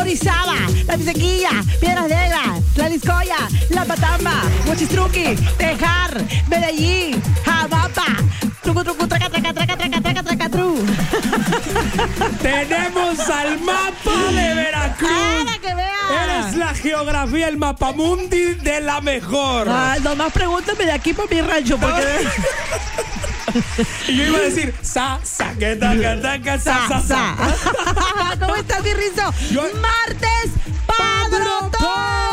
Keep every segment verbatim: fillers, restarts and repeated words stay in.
Orizaba, La Pisequilla, Piedras Negras, La Liscoya, La Patamba, Huachistruqui, Tejar, Medellín, Jamapa, trucu, trucu, traca, traca, traca, traca, traca, traca, tru. Tenemos al mapa de Veracruz. Para que veas. Eres la geografía, el mapamundi de la mejor. Ah, nomás pregúntame de aquí por mi rancho, porque... Y yo iba a decir, sa, sa, que taca, taca, sa, sa, sa. ¿Cómo estás, mi Rizo? Yo- Martes Padrotón.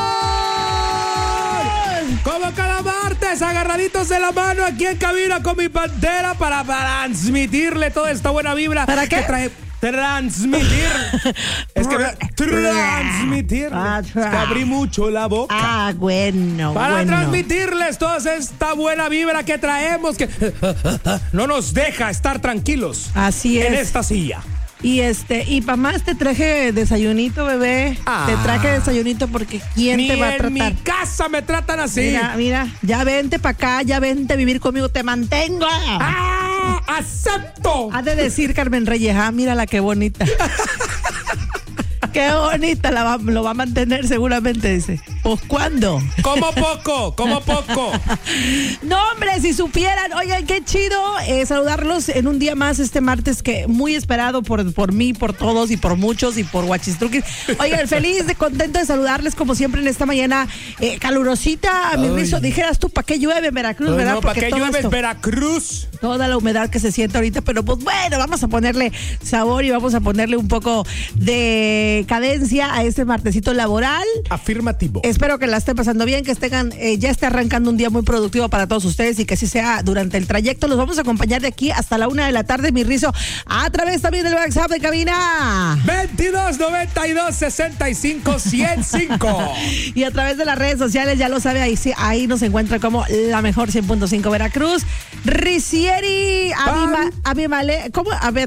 Como cada martes, agarraditos de la mano aquí en cabina con mi pantera para, para transmitirle toda esta buena vibra. ¿Para qué? Que trae transmitir. Es que transmitir. Ah, Es que abrí mucho la boca. Ah, bueno, Para bueno. transmitirles toda esta buena vibra que traemos, que no nos deja estar tranquilos Así en es. esta silla. Y este, y pa' más te traje desayunito, bebé. Ah. Te traje desayunito porque ¿quién Ni te va a en tratar? mi casa me tratan así. Mira, mira, ya vente pa' acá, ya vente a vivir conmigo, te mantengo. ¡Ah! ¡Acepto! Ha de decir Carmen Reyes, ah, mírala qué bonita. Qué bonita, la va, lo va a mantener seguramente, dice. Pues, ¿cuándo? Como poco, como poco. No, hombre, si supieran, oigan, qué chido eh, saludarlos en un día más este martes, que muy esperado por, por mí, por todos y por muchos y por Huachistruquis. Oigan, feliz, de contento de saludarles como siempre en esta mañana eh, calurosita. A mi Rizo, dijeras tú, ¿para qué llueve en Veracruz, No, verdad? no, ¿para Porque qué todo llueve en esto- Veracruz? toda la humedad que se siente ahorita, pero pues bueno, vamos a ponerle sabor y vamos a ponerle un poco de cadencia a este martesito laboral. Afirmativo. Espero que la estén pasando bien, que estén, eh, ya esté arrancando un día muy productivo para todos ustedes y que así sea durante el trayecto. Los vamos a acompañar de aquí hasta la una de la tarde, mi Rizo, a través también del WhatsApp de cabina. veintidós noventa y dos sesenta y cinco ciento cinco. Y a través de las redes sociales, ya lo sabe, ahí sí, ahí nos encuentra como la mejor cien punto cinco Veracruz. Ricieri, Abima, Abimale, ¿cómo? A ver,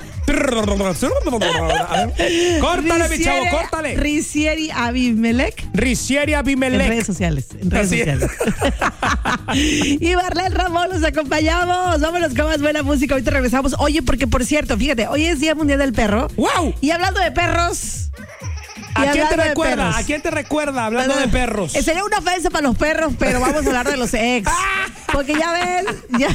Córtale, mi chavo, Ricieri- córtale. Ricieri Abimelec. Ricieri En Abimelec. redes sociales, en redes Así es. sociales. Y Marlene Ramón, los acompañamos. Vámonos con más buena música. Ahorita regresamos. Oye, porque por cierto, fíjate, hoy es Día Mundial del Perro. ¡Wow! Y hablando de perros. y ¿A quién te hablando de recuerda? perros. ¿A quién te recuerda hablando Bueno, de perros? eh, Sería una ofensa para los perros, pero vamos a hablar de los ex. Porque ya ves, ya,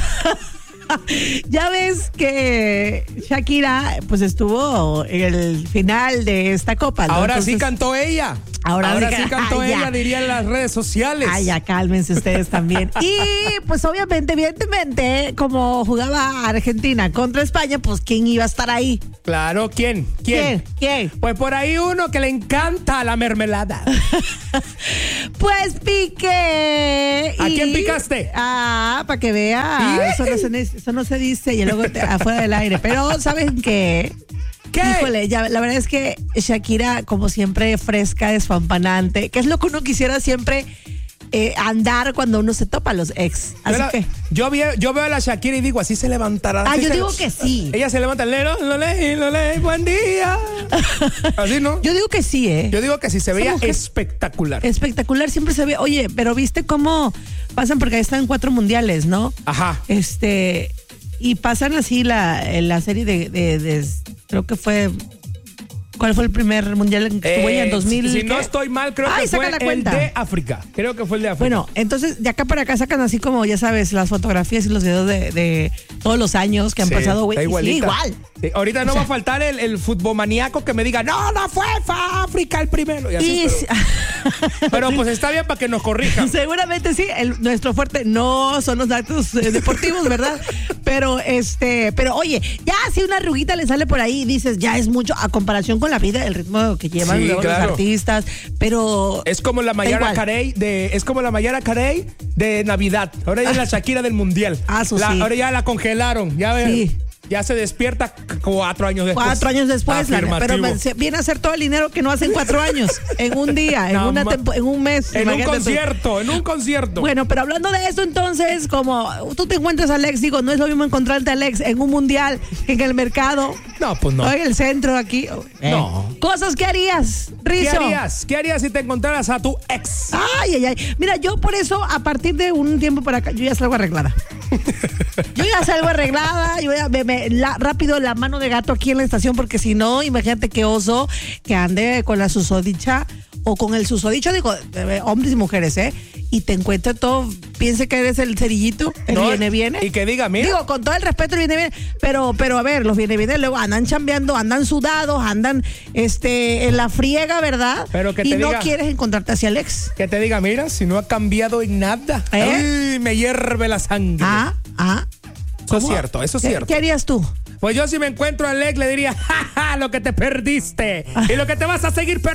ya ves que Shakira pues estuvo en el final de esta copa, ¿no? Ahora sí Entonces, cantó ella. Ahora Ahora sí sí que- cantó Ay, ya. ella, diría en las redes sociales. Ay, ya cálmense ustedes también. Y pues obviamente, evidentemente, como jugaba Argentina contra España, pues ¿quién iba a estar ahí? Claro, ¿quién? ¿Quién? ¿Quién? Pues por ahí uno que le encanta la mermelada. Pues Piqué. ¿A Y- quién picaste? Ah, para que vea. Eso no, se, eso no se dice y luego te- afuera del aire. Pero ¿saben qué? ¿Qué? Híjole, ya, la verdad es que Shakira, como siempre, fresca, desfampanante, que es lo que uno quisiera siempre eh, andar cuando uno se topa a los ex. Así Pero que... yo, vi- yo veo a la Shakira y digo, así se levantará. Ah, así yo se- digo que sí. Ella se levanta, lero, lo leí, lo leí, buen día. Así, ¿no? Yo digo que sí, ¿eh? Yo digo que sí, se veía mujer- espectacular. Espectacular, siempre se ve. Oye, pero ¿viste cómo pasan? Porque ahí están cuatro mundiales, ¿no? Ajá. Este, y pasan así la, la serie de, de- de- creo que fue, ¿cuál fue el primer mundial en que estuvo ella? En dos mil. Si no ¿qué? estoy mal, creo Ay, que saca fue la el cuenta. de África. Creo que fue el de África. Bueno, entonces de acá para acá sacan así como, ya sabes, las fotografías y los videos de, de todos los años que han Sí, pasado, güey. está Y sí, igualita. igual. Sí, ahorita no O sea- va a faltar el, el futbomaníaco que me diga, no, no fue, fue África el primero. Y así, Y pero, pero pues está bien para que nos corrijan. seguramente sí, el- nuestro fuerte no son los datos eh, deportivos, ¿verdad? Pero este, pero oye, ya si una arruguita le sale por ahí, dices, ya es mucho a comparación con la vida, el ritmo que llevan Sí, luego claro. los artistas, pero Es como la Mayara igual. Carey de, es como la Mayara Carey de Navidad. Ahora ya es la Shakira del Mundial. Ah, eso La- sí. Ahora ya la congelaron. Ya ven, Sí. ya se despierta c- cuatro años después. cuatro años después, la- pero Afirmativo. me- se- viene a hacer todo el dinero que no hacen cuatro años, en un día, en, No, una ma- tempo- en un mes. En un imagínate tú. concierto, en un concierto. Bueno, pero hablando de esto, entonces, como tú te encuentras a Alex, digo, no es lo mismo encontrarte a Alex en un mundial que en el mercado. No, pues no. O en el centro aquí. No. Cosas que harías, ¿Qué Rizo. harías? ¿Qué harías si te encontraras a tu ex? Ay, ay, ay. Mira, yo por eso, a partir de un tiempo para acá, yo ya salgo arreglada. Yo ya salgo arreglada, yo ya me, me- la- rápido la mano de gato aquí en la estación, porque si no, imagínate qué oso que ande con la susodicha o con el susodicho, digo, eh, hombres y mujeres, ¿eh? Y te encuentra todo, piense que eres el cerillito, el No, viene, viene. y que diga, mira. Digo, con todo el respeto, el viene, viene, pero, pero a ver, los viene, viene, luego andan chambeando, andan sudados, andan este, en la friega, ¿verdad? Pero que y te no diga- quieres encontrarte hacia el ex. Que te diga, mira, si no ha cambiado en nada. ¿Eh? Ay, me hierve la sangre. Ah, ah. Eso es ¿Cómo? cierto, eso es ¿Qué- cierto. ¿Qué harías tú? Pues yo si me encuentro a Alex le diría, jaja, lo que te perdiste y lo que te vas a seguir perdiendo.